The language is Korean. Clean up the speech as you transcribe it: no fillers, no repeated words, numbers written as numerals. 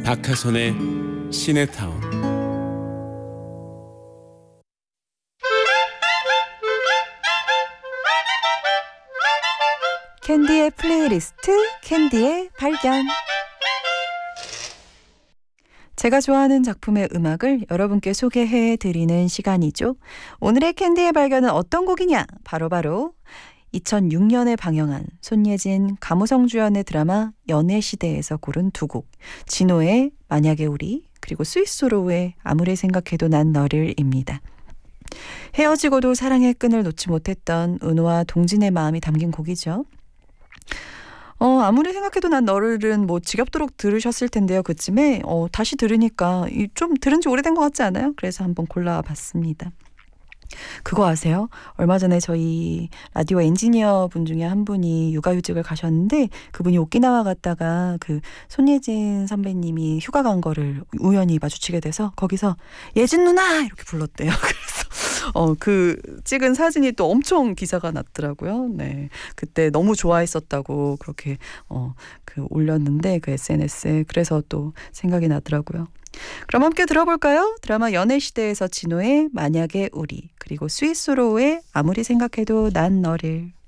박하선의 시네타운. 캔디의 플레이리스트, 캔디의 발견. 제가 좋아하는 작품의 음악을 여러분께 소개해드리는 시간이죠. 오늘의 캔디의 발견은 어떤 곡이냐? 바로 2006년에 방영한 손예진, 감우성 주연의 드라마 연애시대에서 고른 두 곡. 진호의 만약에 우리, 그리고 스위스로의 아무리 생각해도 난 너를입니다. 헤어지고도 사랑의 끈을 놓지 못했던 은호와 동진의 마음이 담긴 곡이죠. 아무리 생각해도 난 너를은 뭐 지겹도록 들으셨을 텐데요. 그쯤에 다시 들으니까 좀 들은 지 오래된 것 같지 않아요? 그래서 한번 골라봤습니다. 그거 아세요? 얼마 전에 저희 라디오 엔지니어 분 중에 한 분이 육아휴직을 가셨는데 그분이 오키나와 갔다가 그 손예진 선배님이 휴가 간 거를 우연히 마주치게 돼서 거기서 예진 누나! 이렇게 불렀대요. 그래서 그 찍은 사진이 또 엄청 기사가 났더라고요. 네, 그때 너무 좋아했었다고 그렇게 그 올렸는데 그 SNS에 그래서 또 생각이 나더라고요. 그럼 함께 들어볼까요? 드라마 연애시대에서 진호의 만약에 우리, 그리고 스위스로의 아무리 생각해도 난 너를.